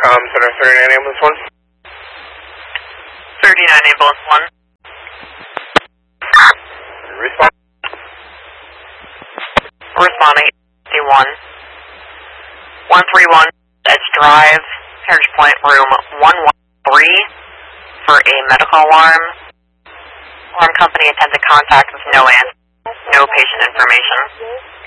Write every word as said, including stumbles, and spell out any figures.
Um, Center thirty-nine Ambulance one. thirty-nine Ambulance one. Respond. Responding to one. one three one, Edge Drive, Heritage Point, room one one three for a medical alarm. Alarm company attempted contact with no answer, no patient information.